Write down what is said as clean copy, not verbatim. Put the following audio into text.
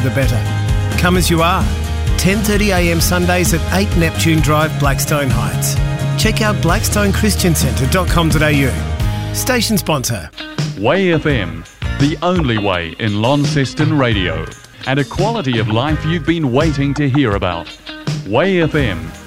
the better. Come as you are. 10:30am Sundays at 8 Neptune Drive, Blackstone Heights. Check out blackstonechristiancentre.com.au. Station sponsor. Way FM, the only way in Launceston radio. And a quality of life you've been waiting to hear about. Way FM